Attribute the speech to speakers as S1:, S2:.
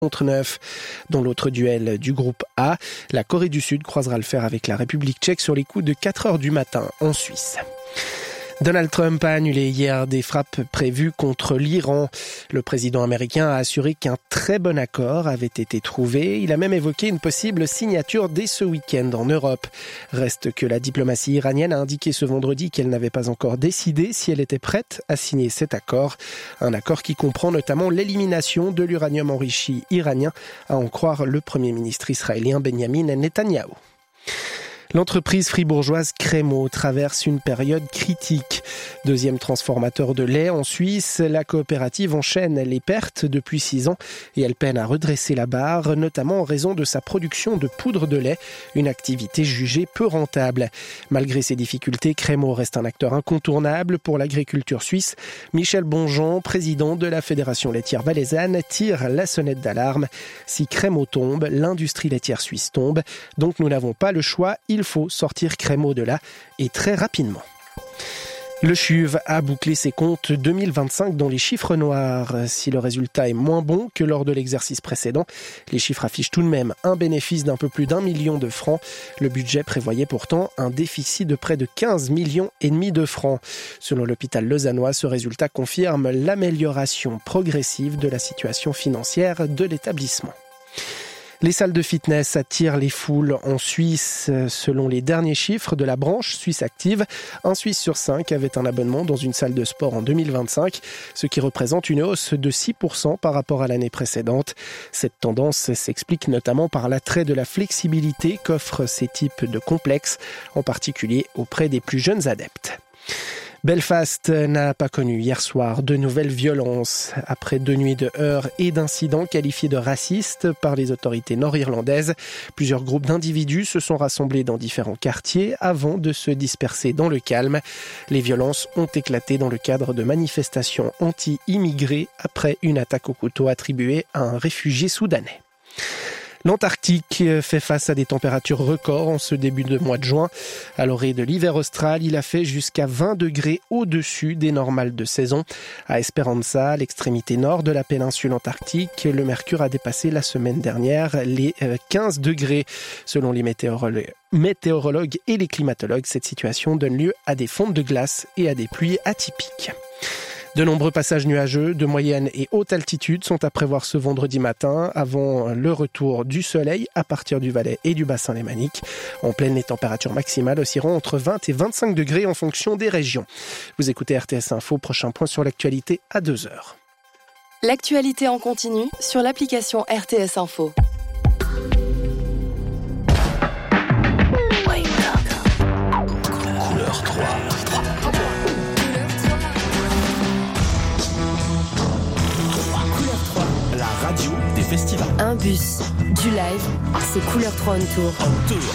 S1: contre 9. Dans l'autre duel du groupe A, la Corée du Sud croisera le fer avec la République tchèque sur les coups de 4h du matin en Suisse. Donald Trump a annulé hier des frappes prévues contre l'Iran. Le président américain a assuré qu'un très bon accord avait été trouvé. Il a même évoqué une possible signature dès ce week-end en Europe. Reste que la diplomatie iranienne a indiqué ce vendredi qu'elle n'avait pas encore décidé si elle était prête à signer cet accord. Un accord qui comprend notamment l'élimination de l'uranium enrichi iranien, à en croire le Premier ministre israélien Benjamin Netanyahou. L'entreprise fribourgeoise Crémo traverse une période critique. Deuxième transformateur de lait en Suisse, la coopérative enchaîne les pertes depuis 6 ans et elle peine à redresser la barre, notamment en raison de sa production de poudre de lait, une activité jugée peu rentable. Malgré ces difficultés, Crémo reste un acteur incontournable pour l'agriculture suisse. Michel Bonjean, président de la Fédération laitière valaisanne, tire la sonnette d'alarme. Si Crémo tombe, l'industrie laitière suisse tombe. Donc nous n'avons pas le choix, il faut sortir Crémo de là et très rapidement. Le CHUV a bouclé ses comptes 2025 dans les chiffres noirs. Si le résultat est moins bon que lors de l'exercice précédent, les chiffres affichent tout de même un bénéfice d'un peu plus d'1 million de francs. Le budget prévoyait pourtant un déficit de près de 15 millions et demi de francs. Selon l'hôpital lausannois, ce résultat confirme l'amélioration progressive de la situation financière de l'établissement. Les salles de fitness attirent les foules en Suisse. Selon les derniers chiffres de la branche Suisse Active, un Suisse sur 5 avait un abonnement dans une salle de sport en 2025, ce qui représente une hausse de 6% par rapport à l'année précédente. Cette tendance s'explique notamment par l'attrait de la flexibilité qu'offrent ces types de complexes, en particulier auprès des plus jeunes adeptes. Belfast n'a pas connu hier soir de nouvelles violences. Après 2 nuits de heurts et d'incidents qualifiés de racistes par les autorités nord-irlandaises, plusieurs groupes d'individus se sont rassemblés dans différents quartiers avant de se disperser dans le calme. Les violences ont éclaté dans le cadre de manifestations anti-immigrés après une attaque au couteau attribuée à un réfugié soudanais. L'Antarctique fait face à des températures records en ce début de mois de juin. À l'orée de l'hiver austral, il a fait jusqu'à 20 degrés au-dessus des normales de saison. À Esperanza, l'extrémité nord de la péninsule antarctique, le mercure a dépassé la semaine dernière les 15 degrés. Selon les météorologues et les climatologues, cette situation donne lieu à des fontes de glace et à des pluies atypiques. De nombreux passages nuageux de moyenne et haute altitude sont à prévoir ce vendredi matin avant le retour du soleil à partir du Valais et du bassin lémanique. En pleine, les températures maximales oscilleront entre 20 et 25 degrés en fonction des régions. Vous écoutez RTS Info, prochain point sur l'actualité à 2h.
S2: L'actualité en continu sur l'application RTS Info.
S3: Couleur 3. La radio des festivals.
S4: Un bus, du live, c'est Couleur 3 on Tour.